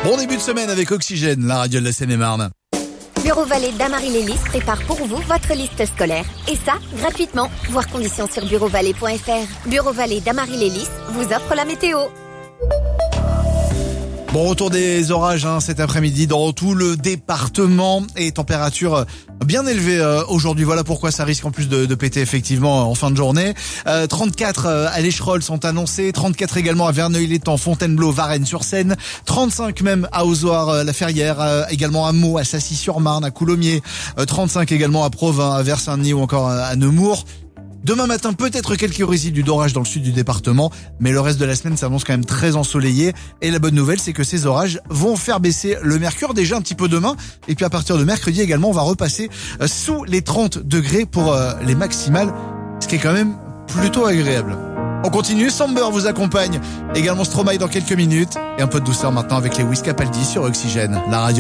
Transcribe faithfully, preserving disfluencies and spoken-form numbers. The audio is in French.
Bon début de semaine avec Oxygène, la radio de la Seine-et-Marne. Bureau Vallée d'Amarie-Lélis prépare pour vous votre liste scolaire. Et ça, gratuitement. Voir conditions sur bureau vallée point f r. Bureau Vallée d'Amarie-Lélis vous offre la météo. Bon retour des orages hein, cet après-midi dans tout le département et température bien élevée euh, aujourd'hui. Voilà pourquoi ça risque en plus de, de péter effectivement en fin de journée. Euh, trente-quatre euh, à l'Écherolles sont annoncés, trente-quatre également à Verneuil-l'Étang, Fontainebleau, Varennes-sur-Seine, trente-cinq même à Ozoir-la-Ferrière, euh, également à Meaux, à Sassy-sur-Marne, à Coulommiers, euh, trente-cinq également à Provins, à Vers-Saint-Denis ou encore à Nemours. Demain matin, peut-être quelques résidus d'orage dans le sud du département, mais le reste de la semaine s'annonce quand même très ensoleillé. Et la bonne nouvelle, c'est que ces orages vont faire baisser le mercure déjà un petit peu demain. Et puis à partir de mercredi également, on va repasser sous les trente degrés pour les maximales, ce qui est quand même plutôt agréable. On continue, Samber vous accompagne, également Stromae dans quelques minutes. Et un peu de douceur maintenant avec les Wiz Capaldi sur Oxygène, la radio.